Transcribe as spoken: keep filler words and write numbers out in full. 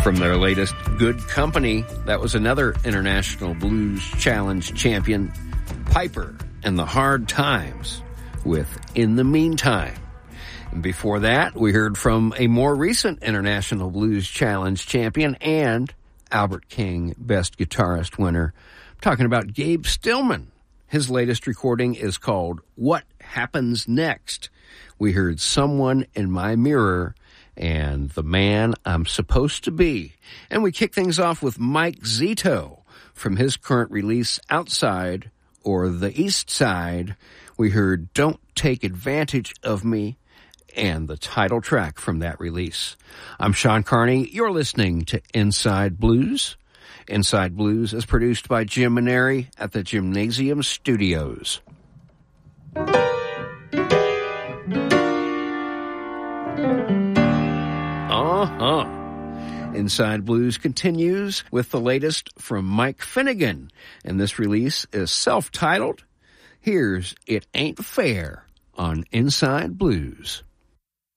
From their latest Good Company, that was another International Blues Challenge champion, Piper and the Hard Times, with In the Meantime. And before that, we heard from a more recent International Blues Challenge champion and Albert King Best Guitarist winner. I'm talking about Gabe Stillman. His latest recording is called What Happens Next. We heard Someone in My Mirror and The Man I'm Supposed to Be. And we kick things off with Mike Zito from his current release, Outside or The East Side. We heard Don't Take Advantage of Me and the title track from that release. I'm Sean Carney. You're listening to Inside Blues. Inside Blues is produced by Jim Maneri at the Gymnasium Studios. Uh-huh. Inside Blues continues with the latest from Mike Finnegan, and this release is self-titled. Here's It Ain't Fair on Inside Blues.